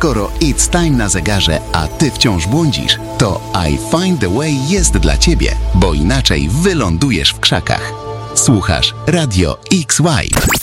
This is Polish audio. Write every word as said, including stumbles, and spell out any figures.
Skoro It's Time na zegarze, a ty wciąż błądzisz, to I Find the Way jest dla ciebie, bo inaczej wylądujesz w krzakach. Słuchasz Radio X Y.